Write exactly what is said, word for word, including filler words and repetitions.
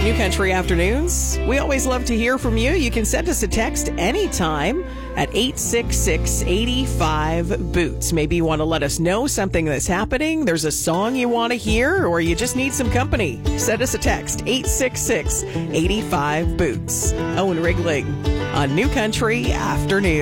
New Country Afternoons. We always love to hear from you. You can send us a text anytime at eight six six, eight five, boots. Maybe you want to let us know something that's happening. There's a song you want to hear, or you just need some company. Send us a text, eight six six, eight five, boots. Owen Rigling on New Country Afternoon.